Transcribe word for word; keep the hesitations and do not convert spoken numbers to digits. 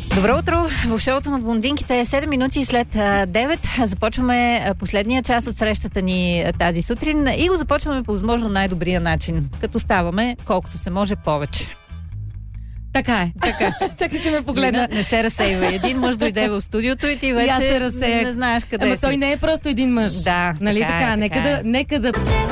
Добро утро! В шоуто на блондинките е седем минути след девет. Започваме последния час от срещата ни тази сутрин и го започваме по възможно най-добрия начин, като ставаме колкото се може повече. Така е. Така. Чакай, че ме погледна. Не, не се разсейва. Един мъж дойде в студиото и ти вече се не, не знаеш къде Ама си. той не е просто един мъж. Да. Нали така? така, така? Нека, така да, нека да...